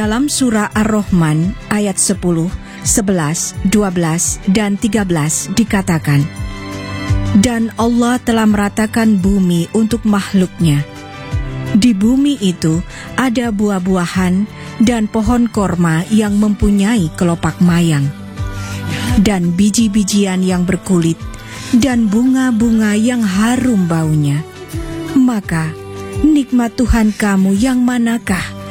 dalam surah Ar-Rahman ayat 10, 11, 12, dan 13 dikatakan, "Dan Allah telah meratakan bumi untuk makhluknya. Di bumi itu ada buah-buahan dan pohon korma yang mempunyai kelopak mayang, dan biji-bijian yang berkulit, dan bunga-bunga yang harum baunya. Maka nikmat Tuhan kamu yang manakah